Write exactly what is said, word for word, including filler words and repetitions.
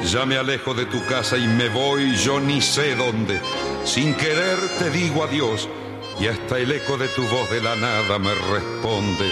Ya me alejo de tu casa y me voy yo ni sé dónde. Sin querer te digo adiós y hasta el eco de tu voz de la nada me responde.